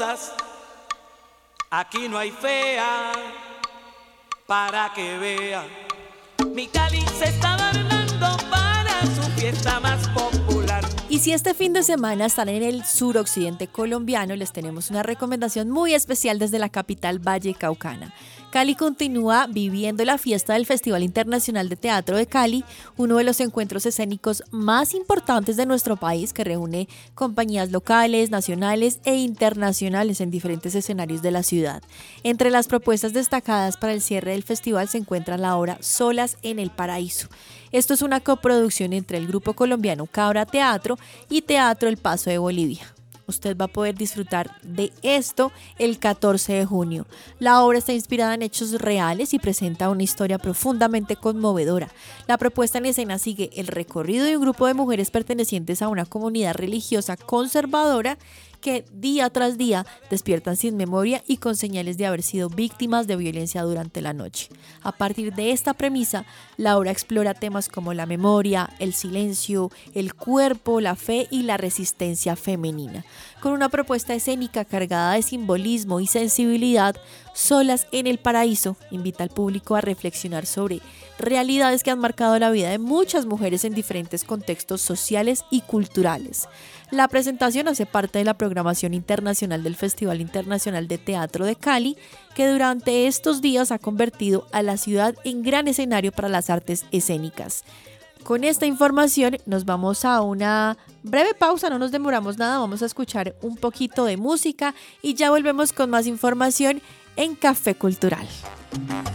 cosas, aquí no hay fea, para que vea. Mi Cali se está adornando para su fiesta más popular. Y si este fin de semana están en el suroccidente colombiano, les tenemos una recomendación muy especial desde la capital vallecaucana. Cali continúa viviendo la fiesta del Festival Internacional de Teatro de Cali, uno de los encuentros escénicos más importantes de nuestro país que reúne compañías locales, nacionales e internacionales en diferentes escenarios de la ciudad. Entre las propuestas destacadas para el cierre del festival se encuentra la obra Solas en el Paraíso. Esto es una coproducción entre el grupo colombiano Cabra Teatro y Teatro El Paso de Bolivia. Usted va a poder disfrutar de esto el 14 de junio. La obra está inspirada en hechos reales y presenta una historia profundamente conmovedora. La propuesta en escena sigue el recorrido de un grupo de mujeres pertenecientes a una comunidad religiosa conservadora que día tras día despiertan sin memoria y con señales de haber sido víctimas de violencia durante la noche. A partir de esta premisa, la obra explora temas como la memoria, el silencio, el cuerpo, la fe y la resistencia femenina. Con una propuesta escénica cargada de simbolismo y sensibilidad, Solas en el Paraíso invita al público a reflexionar sobre realidades que han marcado la vida de muchas mujeres en diferentes contextos sociales y culturales. La presentación hace parte de la programación internacional del Festival Internacional de Teatro de Cali, que durante estos días ha convertido a la ciudad en gran escenario para las artes escénicas. Con esta información nos vamos a una breve pausa, no nos demoramos nada, vamos a escuchar un poquito de música y ya volvemos con más información en Café Cultural.